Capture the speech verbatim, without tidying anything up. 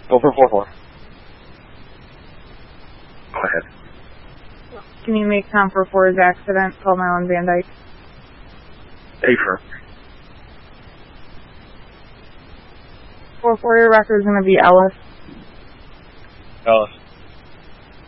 Go for four four. Go ahead. Can you make Tom for four's accident? Call Marlon Van Dyke. Affirm. four four, your record's going to be Ellis. Ellis.